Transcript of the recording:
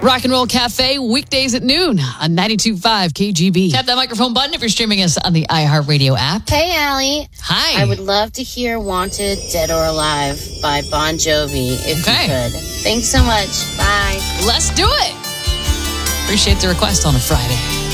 Rock and Roll Cafe, weekdays at noon on 92.5 KGB. Tap that microphone button if you're streaming us on the iHeartRadio app. Hey, Allie. Hi. I would love to hear Wanted, Dead or Alive by Bon Jovi, if you could. Thanks so much. Bye. Let's do it. Appreciate the request on a Friday.